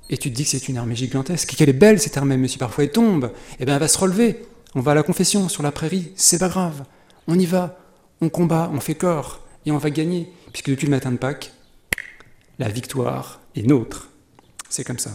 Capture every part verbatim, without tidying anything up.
et tu te dis que c'est une armée gigantesque, et qu'elle est belle cette armée, mais si parfois elle tombe, eh bien elle va se relever. On va à la confession sur la prairie, c'est pas grave. On y va, on combat, on fait corps, et on va gagner. Puisque depuis le matin de Pâques, la victoire est nôtre. C'est comme ça.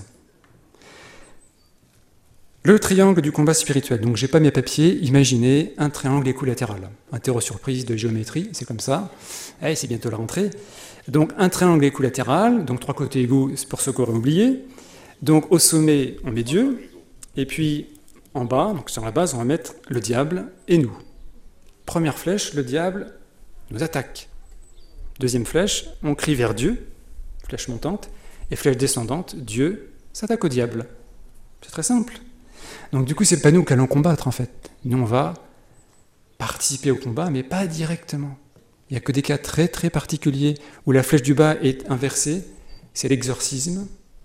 Le triangle du combat spirituel. Donc j'ai pas mes papiers, imaginez un triangle équilatéral. Interro surprise de géométrie, c'est comme ça. Eh, c'est bientôt la rentrée. Donc un triangle équilatéral, donc trois côtés égaux, c'est pour ceux qui auraient oublié. Donc au sommet, on met Dieu, et puis en bas, donc sur la base, on va mettre le diable et nous. Première flèche, le diable nous attaque. Deuxième flèche, on crie vers Dieu, flèche montante, et flèche descendante, Dieu s'attaque au diable. C'est très simple. Donc du coup, c'est pas nous qui allons combattre en fait. Nous, on va participer au combat, mais pas directement. Il n'y a que des cas très très particuliers où la flèche du bas est inversée, c'est l'exorcisme,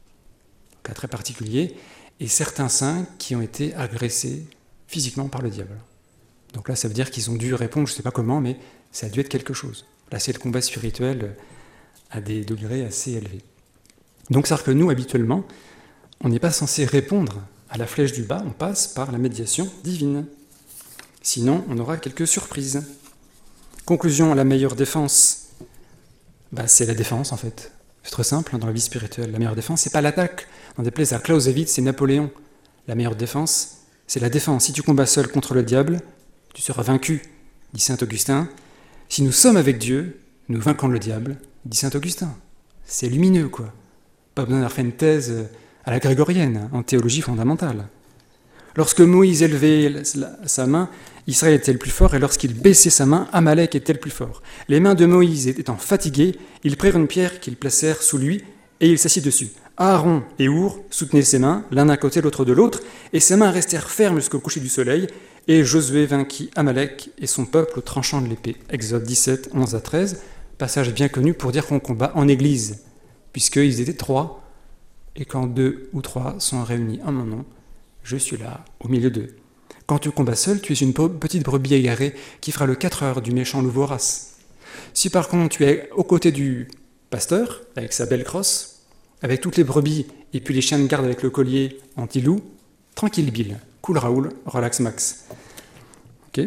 un cas très particulier, et certains saints qui ont été agressés physiquement par le diable. Donc là, ça veut dire qu'ils ont dû répondre, je ne sais pas comment, mais ça a dû être quelque chose. Là, c'est le combat spirituel à des degrés assez élevés. Donc, c'est-à-dire que nous, habituellement, on n'est pas censé répondre à la flèche du bas, on passe par la médiation divine. Sinon, on aura quelques surprises. Conclusion, la meilleure défense, bah, c'est la défense, en fait. C'est très simple, hein, dans la vie spirituelle. La meilleure défense, c'est pas l'attaque. On déplaise à Clausewitz, c'est Napoléon. La meilleure défense, c'est la défense. Si tu combats seul contre le diable, tu seras vaincu, dit saint Augustin. Si nous sommes avec Dieu, nous vaincrons le diable, dit saint Augustin. C'est lumineux, quoi. Pas besoin d'avoir fait une thèse à la grégorienne, en théologie fondamentale. Lorsque Moïse élevait sa main, Israël était le plus fort, et lorsqu'il baissait sa main, Amalek était le plus fort. Les mains de Moïse étant fatiguées, ils prirent une pierre qu'ils placèrent sous lui, et il s'assit dessus. Aaron et Our soutenaient ses mains, l'un d'un côté, l'autre de l'autre, et ses mains restèrent fermes jusqu'au coucher du soleil, et Josué vainquit Amalek et son peuple au tranchant de l'épée. Exode dix-sept, onze à treize, passage bien connu pour dire qu'on combat en église, puisqu'ils étaient trois, et quand deux ou trois sont réunis en mon nom, je suis là, au milieu d'eux. Quand tu combats seul, tu es une petite brebis égarée qui fera le quatre heures du méchant loup vorace. Si par contre tu es aux côtés du pasteur, avec sa belle crosse, avec toutes les brebis et puis les chiens de garde avec le collier anti-loup, tranquille Bill, cool Raoul, relax Max. Ok.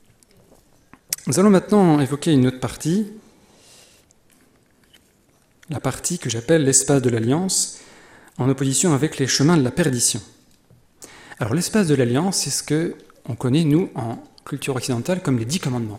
Nous allons maintenant évoquer une autre partie, la partie que j'appelle l'espace de l'Alliance, en opposition avec les chemins de la perdition. Alors l'espace de l'Alliance, c'est ce qu'on connaît, nous, en culture occidentale, comme les dix commandements.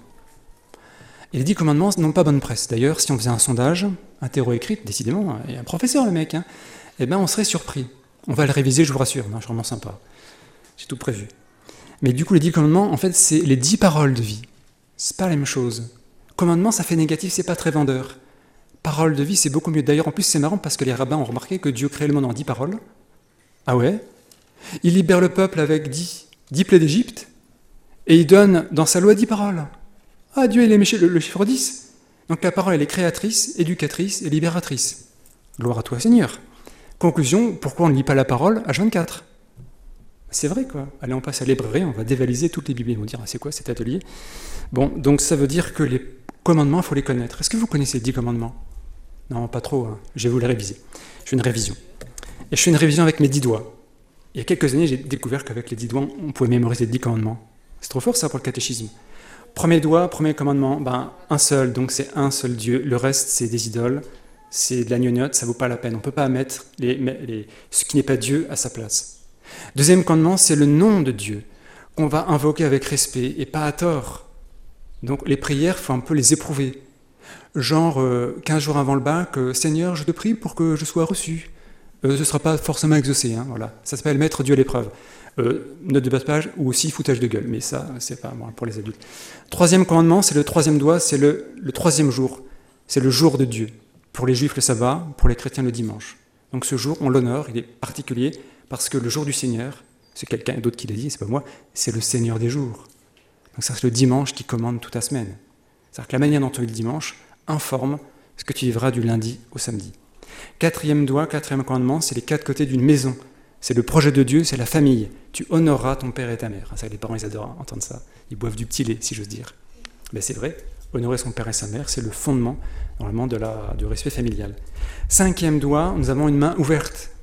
Et les dix commandements n'ont pas bonne presse. D'ailleurs, si on faisait un sondage, interro-écrit, décidément, il y a un professeur le mec, hein, eh ben on serait surpris. On va le réviser, je vous rassure, non, je suis vraiment sympa. J'ai tout prévu. Mais du coup, les dix commandements, en fait, c'est les dix paroles de vie. C'est pas la même chose. Commandement, ça fait négatif, c'est pas très vendeur. Parole de vie, c'est beaucoup mieux. D'ailleurs, en plus, c'est marrant parce que les rabbins ont remarqué que Dieu crée le monde en dix paroles. Ah ouais ? Il libère le peuple avec dix, dix plaies d'Égypte, et il donne dans sa loi dix paroles. Ah, Dieu, il a aimé le, le chiffre dix. Donc la parole, elle est créatrice, éducatrice et libératrice. Gloire à toi, Seigneur. Conclusion, pourquoi on ne lit pas la parole H vingt-quatre ? C'est vrai, quoi. Allez, on passe à librairie, on va dévaliser toutes les Bibles. Ils vont dire, ah, c'est quoi cet atelier ? Bon, donc ça veut dire que les commandements, il faut les connaître. Est-ce que vous connaissez les dix commandements ? Non, pas trop, hein. Je vais vous les réviser. Je fais une révision. Et je fais une révision avec mes dix doigts. Il y a quelques années, j'ai découvert qu'avec les dix doigts, on pouvait mémoriser les dix commandements. C'est trop fort, ça, pour le catéchisme. Premier doigt, premier commandement, ben, un seul, donc c'est un seul Dieu. Le reste, c'est des idoles, c'est de la gnognotte, ça vaut pas la peine. On ne peut pas mettre les, les, ce qui n'est pas Dieu à sa place. Deuxième commandement, c'est le nom de Dieu, qu'on va invoquer avec respect et pas à tort. Donc les prières, il faut un peu les éprouver. Genre, euh, quinze jours avant le bac, euh, Seigneur, je te prie pour que je sois reçu. Euh, ce ne sera pas forcément exaucé, hein, voilà. Ça s'appelle mettre Dieu à l'épreuve. Euh, note de bas de page ou aussi foutage de gueule, mais ça, c'est pas bon, pour les adultes. Troisième commandement, c'est le troisième doigt, c'est le, le troisième jour. C'est le jour de Dieu. Pour les juifs, le sabbat, pour les chrétiens, le dimanche. Donc ce jour, on l'honore, il est particulier, parce que le jour du Seigneur, c'est quelqu'un d'autre qui l'a dit, c'est pas moi, c'est le Seigneur des jours. Donc ça, c'est le dimanche qui commande toute la semaine. C'est-à-dire que la manière dont on vit le dimanche informe ce que tu vivras du lundi au samedi. Quatrième doigt, quatrième commandement, c'est les quatre côtés d'une maison. C'est le projet de Dieu, c'est la famille. Tu honoreras ton père et ta mère. Ça, les parents, ils adorent entendre ça. Ils boivent du petit lait, si j'ose dire. Mais c'est vrai, honorer son père et sa mère, c'est le fondement, normalement, de la, du respect familial. Cinquième doigt, nous avons une main ouverte.